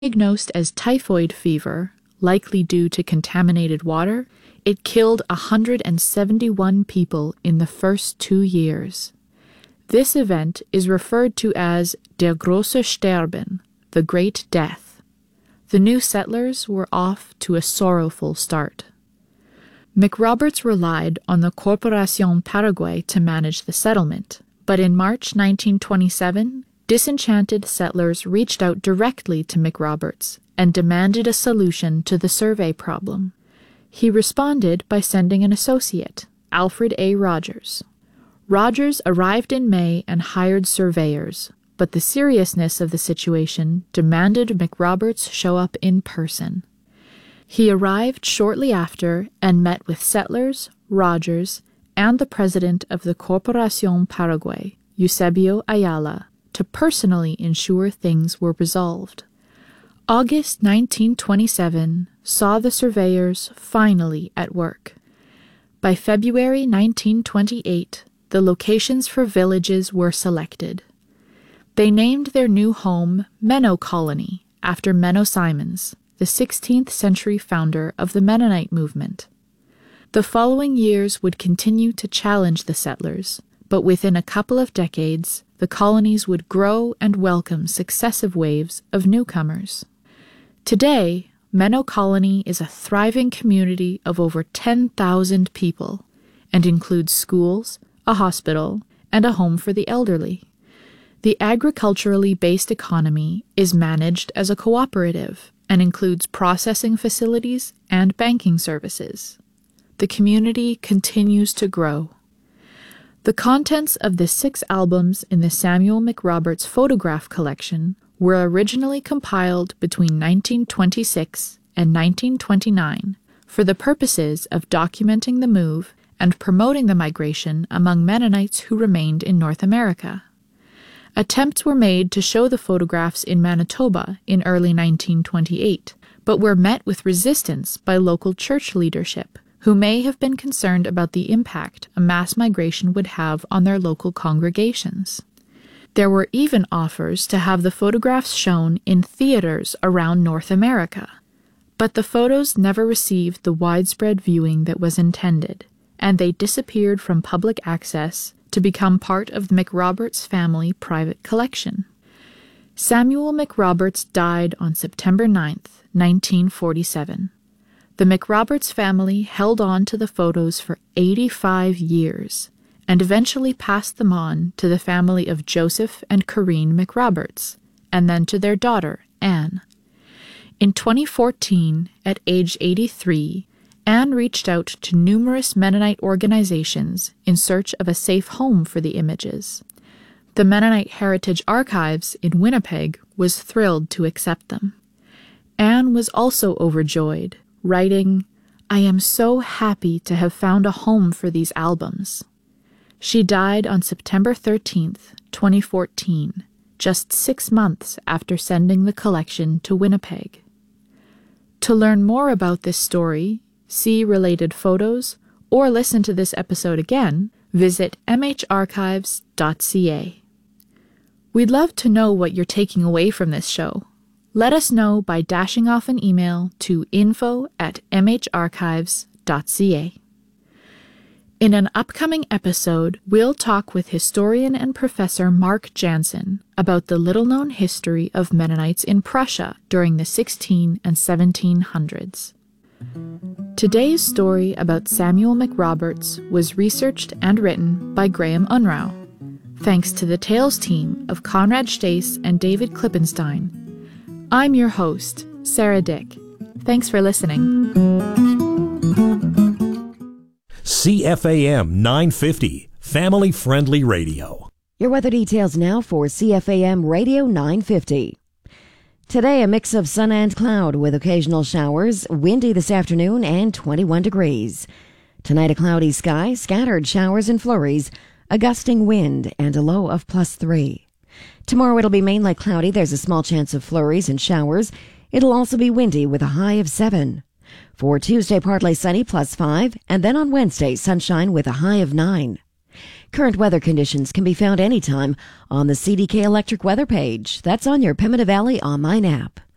Diagnosed as typhoid fever, likely due to contaminated water, it killed 171 people in the first 2 years. This event is referred to as Der große Sterben, the Great Death. The new settlers were off to a sorrowful start. McRoberts relied on the Corporación Paraguay to manage the settlement, but in March 1927, disenchanted settlers reached out directly to McRoberts and demanded a solution to the survey problem. He responded by sending an associate, Alfred A. Rogers. Rogers arrived in May and hired surveyors, but the seriousness of the situation demanded McRoberts show up in person. He arrived shortly after and met with settlers, Rogers, and the president of the Corporación Paraguay, Eusebio Ayala, to personally ensure things were resolved. August 1927 saw the surveyors finally at work. By February 1928, the locations for villages were selected. They named their new home Menno Colony after Menno Simons, the 16th century founder of the Mennonite movement. The following years would continue to challenge the settlers, but within a couple of decades, the colonies would grow and welcome successive waves of newcomers. Today, Menno Colony is a thriving community of over 10,000 people and includes schools, a hospital, and a home for the elderly. The agriculturally based economy is managed as a cooperative and includes processing facilities and banking services. The community continues to grow. The contents of the 6 albums in the Samuel McRoberts photograph collection were originally compiled between 1926 and 1929 for the purposes of documenting the move and promoting the migration among Mennonites who remained in North America. Attempts were made to show the photographs in Manitoba in early 1928, but were met with resistance by local church leadership, who may have been concerned about the impact a mass migration would have on their local congregations. There were even offers to have the photographs shown in theaters around North America, but the photos never received the widespread viewing that was intended, and they disappeared from public access to become part of the McRoberts family private collection. Samuel McRoberts died on September 9, 1947. The McRoberts family held on to the photos for 85 years and eventually passed them on to the family of Joseph and Corinne McRoberts, and then to their daughter, Anne. In 2014, at age 83, Anne reached out to numerous Mennonite organizations in search of a safe home for the images. The Mennonite Heritage Archives in Winnipeg was thrilled to accept them. Anne was also overjoyed, writing, "I am so happy to have found a home for these albums." She died on September 13, 2014, just 6 months after sending the collection to Winnipeg. To learn more about this story, see related photos, or listen to this episode again, visit mharchives.ca. We'd love to know what you're taking away from this show. Let us know by dashing off an email to info@mharchives.ca. In an upcoming episode, we'll talk with historian and professor Mark Jansen about the little-known history of Mennonites in Prussia during the 16 and 1700s. Today's story about Samuel McRoberts was researched and written by Graham Unrau. Thanks to the Tales team of Conrad Stace and David Klippenstein. I'm your host, Sarah Dick. Thanks for listening. CFAM 950, family-friendly radio. Your weather details now for CFAM Radio 950. Today, a mix of sun and cloud with occasional showers, windy this afternoon, and 21 degrees. Tonight, a cloudy sky, scattered showers and flurries, a gusting wind, and a low of +3. Tomorrow, it'll be mainly cloudy. There's a small chance of flurries and showers. It'll also be windy with a high of 7. For Tuesday, partly sunny, +5, and then on Wednesday, sunshine with a high of 9. Current weather conditions can be found anytime on the CDK Electric weather page. That's on your Pembina Valley online app.